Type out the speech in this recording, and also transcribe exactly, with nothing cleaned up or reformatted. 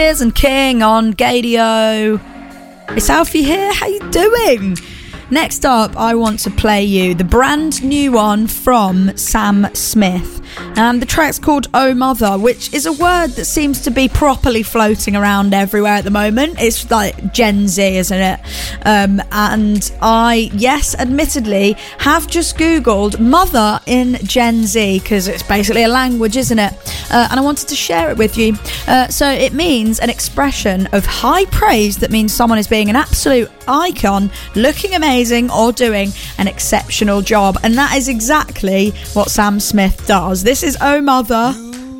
And King on Gadio. It's Alfie here. How you doing? Next up, I want to play you the brand new one from Sam Smith. Um, the track's called Oh Mother, which is a word that seems to be properly floating around everywhere at the moment. It's like Gen Z, isn't it? Um, and I, yes, admittedly, have just Googled mother in Gen Z, because it's basically a language, isn't it? Uh, and I wanted to share it with you. Uh, so it means an expression of high praise that means someone is being an absolute icon, looking amazing, or doing an exceptional job. And that is exactly what Sam Smith does. This is Oh Mother.